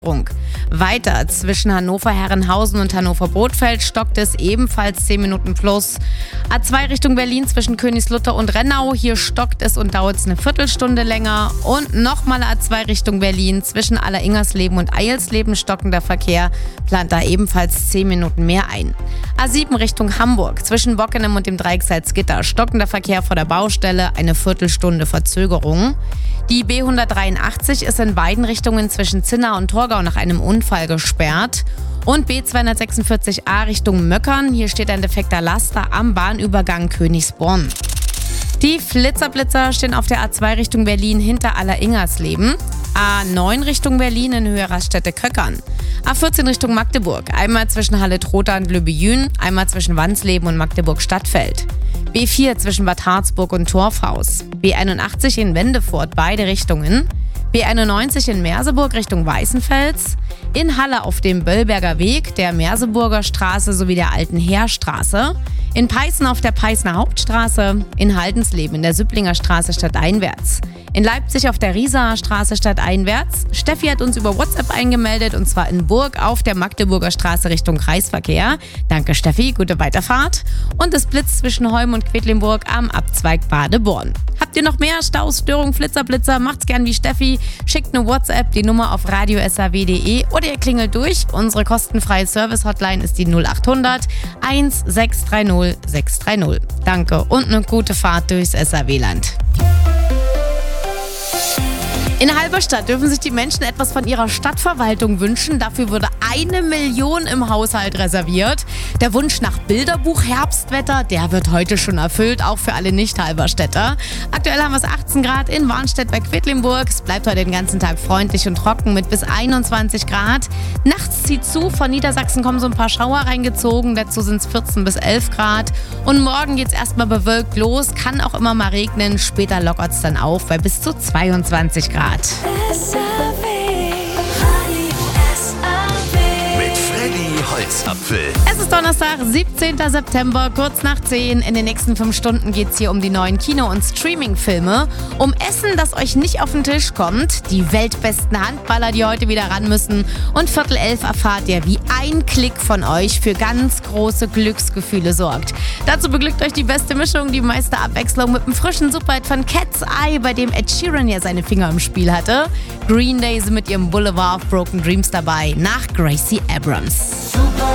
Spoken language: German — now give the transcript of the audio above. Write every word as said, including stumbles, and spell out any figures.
Weiter zwischen Hannover-Herrenhausen und Hannover-Bothfeld stockt es ebenfalls zehn Minuten plus. A zwei Richtung Berlin zwischen Königslutter und Rennau, hier stockt es und dauert es eine Viertelstunde länger. Und nochmal A zwei Richtung Berlin zwischen Alleringersleben und Eilsleben stockender Verkehr, plant da ebenfalls zehn Minuten mehr ein. A sieben Richtung Hamburg zwischen Bockenem und dem Dreieck Salzgitter stockender Verkehr vor der Baustelle, eine Viertelstunde Verzögerung. Die B hundertdreiundachtzig ist in beiden Richtungen zwischen Zinna und Torgau nach einem Unfall gesperrt. Und B zweihundertsechsundvierzig A Richtung Möckern, hier steht ein defekter Laster am Bahnübergang Königsborn. Die Flitzerblitzer stehen auf der A zwei Richtung Berlin hinter Alleringersleben. A neun Richtung Berlin in Höhe Raststätte-Köckern. A vierzehn Richtung Magdeburg, einmal zwischen Halle-Trotha und Lübbe-Jün, einmal zwischen Wansleben und Magdeburg-Stadtfeld. B vier zwischen Bad Harzburg und Torfhaus. B einundachtzig in Wendefurt, beide Richtungen. B einundneunzig in Merseburg Richtung Weißenfels. In Halle auf dem Böllberger Weg, der Merseburger Straße sowie der Alten Heerstraße. In Peißen auf der Peißner Hauptstraße. In Haldensleben in der Süpplinger Straße stadteinwärts. In Leipzig auf der Riesaer Straße stadteinwärts. Steffi hat uns über WhatsApp eingemeldet und zwar in Burg auf der Magdeburger Straße Richtung Kreisverkehr. Danke Steffi, gute Weiterfahrt. Und es blitzt zwischen Holm und Quedlinburg am Abzweig Badeborn. Habt ihr noch mehr Staus, Störungen, Flitzerblitzer? Macht's gern wie Steffi. Schickt eine WhatsApp, die Nummer auf radio punkt s a w punkt de oder ihr klingelt durch. Unsere kostenfreie Service-Hotline ist die null achthundert sechshundertsechzig sechshundertdreißig. Danke und eine gute Fahrt durchs S A W-Land. In Halberstadt dürfen sich die Menschen etwas von ihrer Stadtverwaltung wünschen. Dafür wurde eine Million im Haushalt reserviert. Der Wunsch nach Bilderbuch Herbstwetter, der wird heute schon erfüllt, auch für alle Nicht-Halberstädter. Aktuell haben wir es achtzehn Grad in Warnstedt bei Quedlinburg. Es bleibt heute den ganzen Tag freundlich und trocken mit bis einundzwanzig Grad. Nachts zieht zu, von Niedersachsen kommen so ein paar Schauer reingezogen. Dazu sind es vierzehn bis elf Grad. Und morgen geht es erstmal bewölkt los, kann auch immer mal regnen. Später lockert es dann auf bei bis zu zweiundzwanzig Grad. Mit Freddy Holzapfel. Es ist Donnerstag, siebzehnten September, kurz nach zehn. In den nächsten fünf Stunden geht es hier um die neuen Kino- und Streaming-Filme. Um Essen, das euch nicht auf den Tisch kommt. Die weltbesten Handballer, die heute wieder ran müssen. Und Viertel elf erfahrt ihr, wie ein Klick von euch für ganz große Glücksgefühle sorgt. Dazu beglückt euch die beste Mischung, die meiste Abwechslung mit einem frischen Superhit von Cat's Eye, bei dem Ed Sheeran ja seine Finger im Spiel hatte. Green Day sind mit ihrem Boulevard of Broken Dreams dabei, nach Gracie Abrams.